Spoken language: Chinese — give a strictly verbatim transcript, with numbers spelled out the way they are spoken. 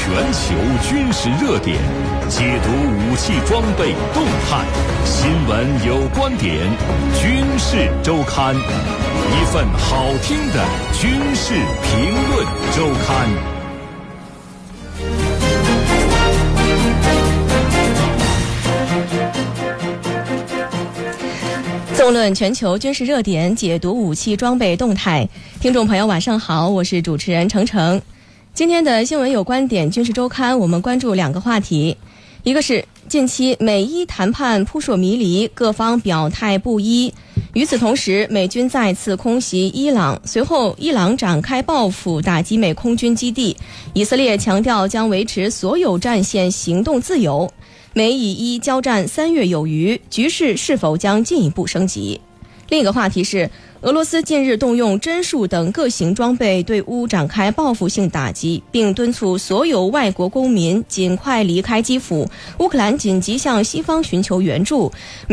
全球军事热点，解读武器装备动态，新闻有观点，军事周刊，一份好听的军事评论周刊。 纵论全球军事热点，解读武器装备动态。听众朋友晚上好，我是主持人程程。今天的新闻有观点军事周刊，我们关注两个话题，一个是近期美伊谈判扑朔迷离，各方表态不一。与此同时，美军再次空袭伊朗，随后伊朗展开报复，打击美空军基地。以色列强调将维持所有战线行动自由。美以伊交战三月有余，局势是否将进一步升级？另一个话题是，俄罗斯近日动用针数等各型装备对乌展开报复性打击，并敦促所有外国公民尽快离开基辅。乌克兰紧急向西方寻求援助。